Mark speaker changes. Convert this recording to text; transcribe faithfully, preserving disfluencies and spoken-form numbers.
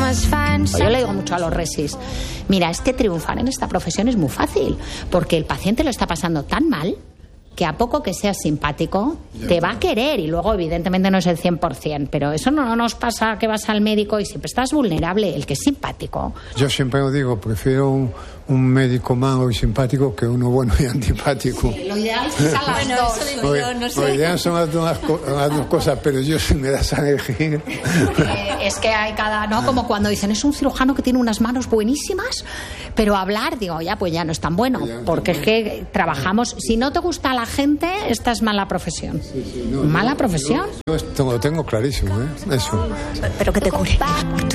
Speaker 1: Yo le digo mucho a los resis, mira, es que triunfar en esta profesión es muy fácil, porque el paciente lo está pasando tan mal que a poco que seas simpático te va a querer, y luego evidentemente no es el cien por ciento, pero eso no nos pasa que vas al médico y siempre estás vulnerable. El que es simpático.
Speaker 2: Yo siempre os digo, prefiero un, un médico malo y simpático que uno bueno y antipático.
Speaker 1: Sí, lo ideal es que sean las
Speaker 3: bueno,
Speaker 1: dos.
Speaker 3: eso digo yo, no sé.
Speaker 2: Lo ideal son las dos, las dos cosas, pero yo si me das a elegir...
Speaker 1: Eh, es que hay cada, ¿no? Como cuando dicen, es un cirujano que tiene unas manos buenísimas, pero hablar, digo, ya, pues ya no es tan bueno, porque es que trabajamos, si no te gusta la gente, esta es mala profesión.
Speaker 2: Sí, sí, no,
Speaker 1: mala
Speaker 2: yo,
Speaker 1: profesión.
Speaker 2: Yo, yo esto lo tengo clarísimo, ¿eh? Eso.
Speaker 3: Pero que te cure.